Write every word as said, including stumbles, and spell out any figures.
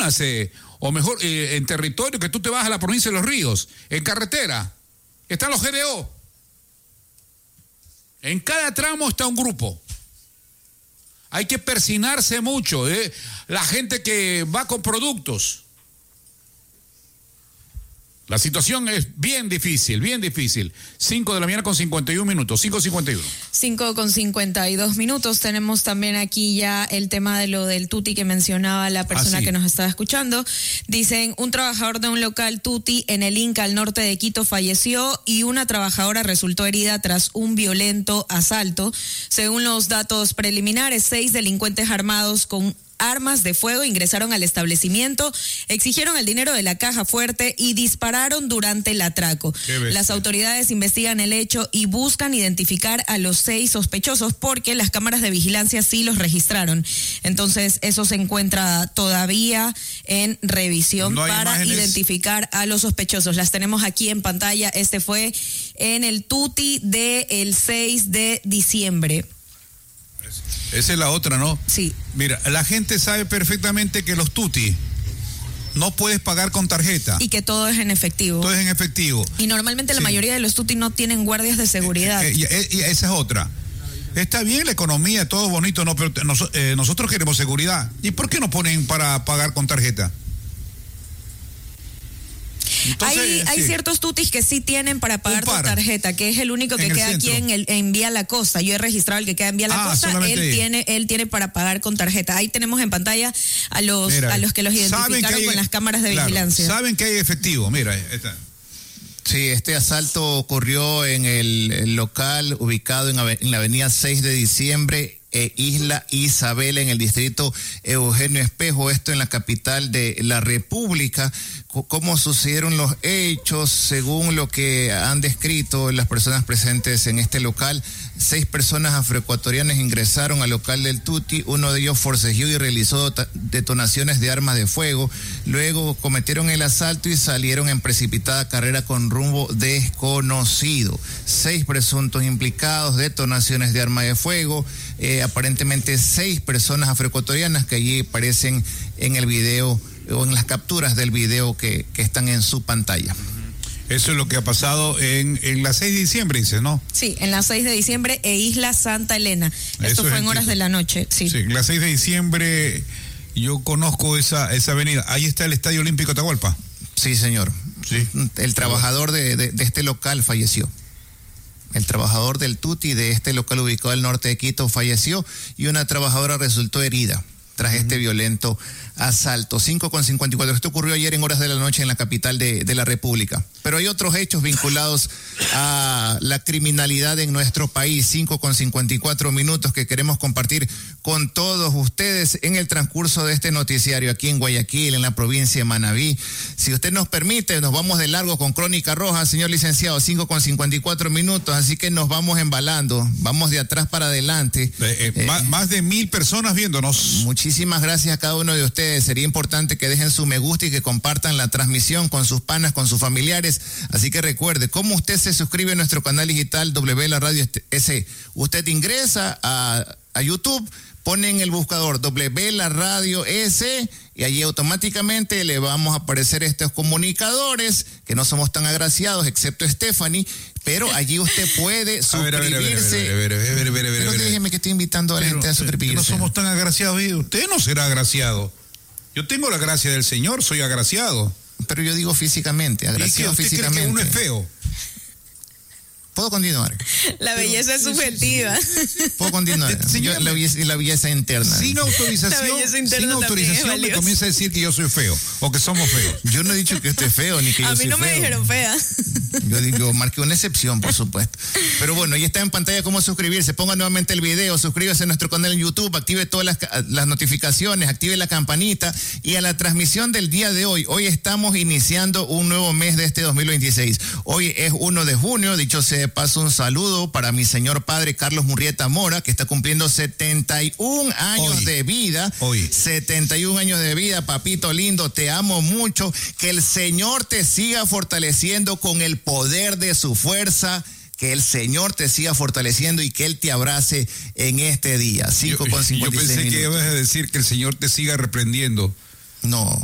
zonas, eh, o mejor, eh, en territorio que tú te vas a la provincia de Los Ríos, en carretera, están los G D O. En cada tramo está un grupo. Hay que persinarse mucho, ¿eh? La gente que va con productos. La situación es bien difícil, bien difícil. cinco de la mañana con cincuenta y un minutos, cinco cincuenta y uno. cinco con cincuenta y dos minutos. Tenemos también aquí ya el tema de lo del tuti que mencionaba la persona ah, sí. que nos estaba escuchando. Dicen, un trabajador de un local tuti en el Inca, al norte de Quito, falleció y una trabajadora resultó herida tras un violento asalto. Según los datos preliminares, seis delincuentes armados con armas de fuego ingresaron al establecimiento, exigieron el dinero de la caja fuerte y dispararon durante el atraco. Las autoridades investigan el hecho y buscan identificar a los seis sospechosos porque las cámaras de vigilancia sí los registraron. Entonces, eso se encuentra todavía en revisión no para imágenes. Identificar a los sospechosos. Las tenemos aquí en pantalla. Este fue en el tuti del seis de diciembre. Esa es la otra, ¿no? Sí. Mira, la gente sabe perfectamente que los tuti no puedes pagar con tarjeta. Y que todo es en efectivo. Todo es en efectivo. Y normalmente sí. la mayoría de los tuti no tienen guardias de seguridad. Eh, eh, eh, y esa es otra. Está bien la economía, todo bonito, no, pero nos, eh, nosotros queremos seguridad. ¿Y por qué no ponen para pagar con tarjeta? Entonces, hay, hay sí. ciertos tutis que sí tienen para pagar con tarjeta, que es el único que queda aquí en, el, en Vía La Costa. Yo he registrado el que queda en Vía La ah, Costa, él ahí. tiene él tiene para pagar con tarjeta. Ahí tenemos en pantalla a los Mira, a los que los identificaron que hay, con las cámaras de claro, vigilancia. Saben que hay efectivo, mira, está. Sí, este asalto ocurrió en el, el local ubicado en, en la avenida seis de diciembre, e Isla Isabela, en el distrito Eugenio Espejo, esto en la capital de la República. ¿Cómo sucedieron los hechos? Según lo que han descrito las personas presentes en este local, seis personas afroecuatorianas ingresaron al local del tuti, uno de ellos forcejeó y realizó detonaciones de armas de fuego, luego cometieron el asalto y salieron en precipitada carrera con rumbo desconocido. Seis presuntos implicados, detonaciones de arma de fuego, eh, aparentemente seis personas afroecuatorianas que allí aparecen en el video o en las capturas del video que, que están en su pantalla. Eso es lo que ha pasado en, en la seis de diciembre, dice, ¿no? Sí, en la seis de diciembre e Isla Santa Elena. Esto Eso fue en horas de la noche, sí. Sí, en la seis de diciembre yo conozco esa, esa avenida. Ahí está el Estadio Olímpico Atahualpa. Sí, señor. Sí. El trabajador de, de, de este local falleció. El trabajador del tuti de este local ubicado al norte de Quito falleció y una trabajadora resultó herida tras uh-huh. este violento asalto. cinco con cincuenta y cuatro. Esto ocurrió ayer en horas de la noche en la capital de, de la República. Pero hay otros hechos vinculados a la criminalidad en nuestro país. cinco con cincuenta y cuatro minutos que queremos compartir con todos ustedes en el transcurso de este noticiario aquí en Guayaquil, en la provincia de Manabí. Si usted nos permite, nos vamos de largo con Crónica Roja, señor licenciado. cinco con cincuenta y cuatro minutos, así que nos vamos embalando. Vamos de atrás para adelante. Eh, eh, eh, más, más de mil personas viéndonos. Muchísimas gracias a cada uno de ustedes. Sería importante que dejen su me gusta y que compartan la transmisión con sus panas, con sus familiares. Así que recuerde, ¿cómo usted se suscribe a nuestro canal digital W La Radio S? Usted ingresa a, a YouTube, pone en el buscador W La Radio S y allí automáticamente le vamos a aparecer estos comunicadores que no somos tan agraciados, excepto Stephanie, pero allí usted puede suscribirse. Pero déjeme que estoy invitando a la gente a suscribirse. No somos tan agraciados, usted no será agraciado. Yo tengo la gracia del Señor, soy agraciado. Pero yo digo físicamente, agraciado ¿Y qué, usted físicamente. cree que uno es feo? ¿Puedo continuar? La belleza Pero, es subjetiva. ¿Puedo continuar? Señor, la, belleza, la belleza interna. Sin autorización, sin autorización me comienza a decir que yo soy feo o que somos feos. Yo no he dicho que usted es feo ni que yo soy feo. A mí no me dijeron fea. Yo digo, marqué una excepción, por supuesto. Pero bueno, ya está en pantalla cómo suscribirse. Ponga nuevamente el video, suscríbase a nuestro canal en YouTube, active todas las, las notificaciones, active la campanita y a la transmisión del día de hoy. Hoy estamos iniciando un nuevo mes de este dos mil veintiséis. Hoy es uno de junio, dicho sea de paso, un saludo para mi señor padre Carlos Murrieta Mora, que está cumpliendo setenta y un años hoy, de vida. Hoy. setenta y un años de vida, papito lindo, te amo mucho. Que el Señor te siga fortaleciendo con el poder de su fuerza. Que el Señor te siga fortaleciendo y que Él te abrace en este día. cinco con cincuenta y seis Yo pensé minutos. que ibas a decir que el Señor te siga reprendiendo. No.